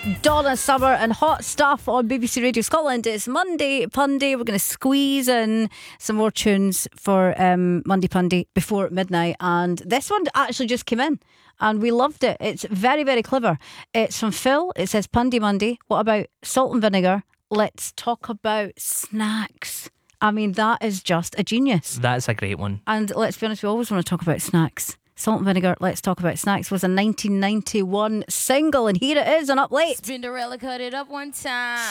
Donna Summer and Hot Stuff on BBC Radio Scotland. It's Monday Punday. We're going to squeeze in some more tunes for Monday Punday before midnight. And this one actually just came in and we loved it. It's very, very clever. It's from Phil. It says Punday Monday. What about salt and vinegar? Let's talk about snacks. I mean, that is just a genius. That's a great one. And let's be honest, we always want to talk about snacks. Salt and Vinegar, Let's Talk About Snacks was a 1991 single, and here it is on Up Late. Cinderella cut it up one time.